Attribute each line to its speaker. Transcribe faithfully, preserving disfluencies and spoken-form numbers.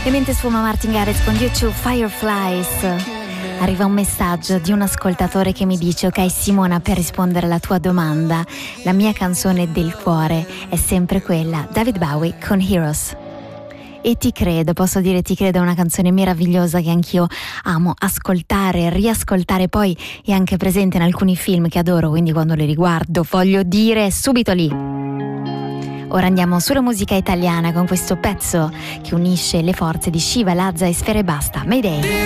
Speaker 1: E mentre sfuma Martin Garrix con You Two Fireflies, arriva un messaggio di un ascoltatore che mi dice: ok Simona, per rispondere alla tua domanda, la mia canzone del cuore è sempre quella, David Bowie con Heroes. E ti credo, posso dire ti credo, è una canzone meravigliosa che anch'io amo ascoltare, riascoltare, poi è anche presente in alcuni film che adoro, quindi quando li riguardo voglio dire subito lì. Ora andiamo sulla musica italiana con questo pezzo che unisce le forze di Shiva, Lazza e Sfera Ebbasta, Mayday.